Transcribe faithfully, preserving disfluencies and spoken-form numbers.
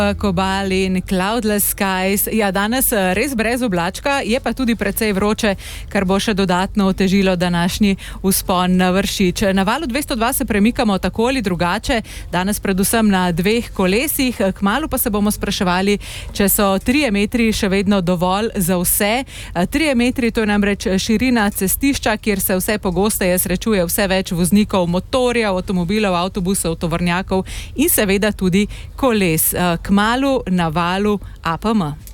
Kobal in Cloudless Skies. Ja, danes res brez oblačka, je pa tudi precej vroče, kar bo še dodatno otežilo današnji vzpon na Vršič. Na valu dvesto dva se premikamo tako ali drugače, danes predvsem na dveh kolesih, kmalu pa se bomo spraševali, če so trije metri še vedno dovolj za vse. Trije metri, to je namreč širina cestišča, kjer se vse pogosteje srečuje vse več voznikov motorjev, avtomobilov, avtobusov, tovornjakov in seveda tudi koles. Kmalu na valu A P M.